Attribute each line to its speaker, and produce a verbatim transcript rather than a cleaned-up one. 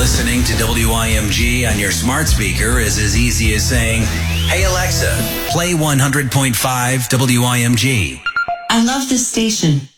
Speaker 1: Listening to W I M G on your smart speaker is as easy as saying, "Hey Alexa, play one hundred point five W I M G."
Speaker 2: I love this station.